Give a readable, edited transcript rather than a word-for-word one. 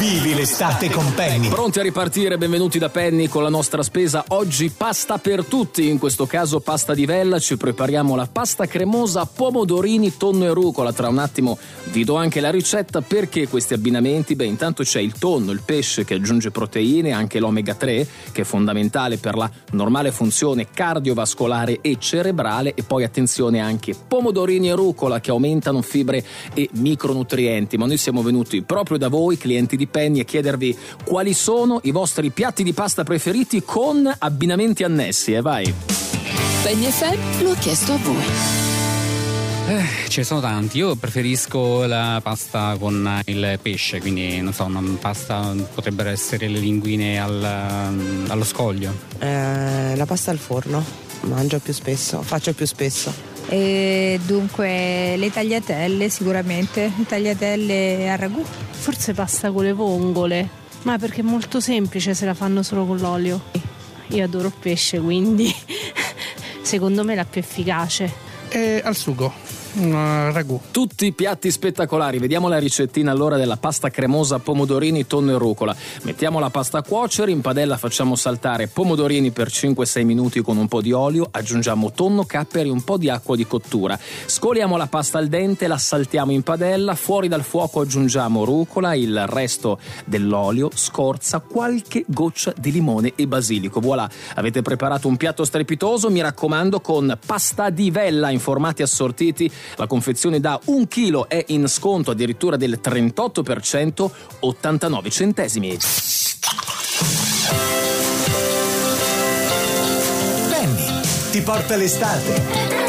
Vivi l'estate con Penny. Pronti a ripartire? Benvenuti da Penny con la nostra spesa. Oggi pasta per tutti, in questo caso pasta di vella. Ci prepariamo la pasta cremosa, pomodorini, tonno e rucola. Tra un attimo vi do anche la ricetta. Perché questi abbinamenti? Beh, intanto c'è il tonno, il pesce che aggiunge proteine, anche l'omega 3 che è fondamentale per la normale funzione cardiovascolare e cerebrale, e poi attenzione anche pomodorini e rucola che aumentano fibre e micronutrienti. Ma noi siamo venuti proprio da voi, clienti di Penny, a chiedervi quali sono i vostri piatti di pasta preferiti con abbinamenti annessi. Vai! Penny FM lo ha chiesto a voi. Ce ne sono tanti. Io preferisco la pasta con il pesce, quindi non so, una pasta potrebbero essere le linguine allo scoglio. La pasta al forno, faccio più spesso. E dunque le tagliatelle, sicuramente le tagliatelle a ragù. Forse pasta con le vongole, ma perché è molto semplice se la fanno solo con l'olio. Io adoro il pesce, quindi secondo me è la più efficace. Al sugo, ragù. Tutti piatti spettacolari. Vediamo la ricettina allora della pasta cremosa, pomodorini, tonno e rucola. Mettiamo la pasta a cuocere, in padella facciamo saltare pomodorini per 5-6 minuti con un po' di olio, aggiungiamo tonno, capperi e un po' di acqua di cottura. Scoliamo la pasta al dente, la saltiamo in padella, fuori dal fuoco aggiungiamo rucola, il resto dell'olio, scorza, qualche goccia di limone e basilico. Voilà, avete preparato un piatto strepitoso, mi raccomando, con pasta di vella in formati assortiti. La confezione da 1 chilo è in sconto addirittura del 38%, 89 centesimi. Penny ti porta l'estate.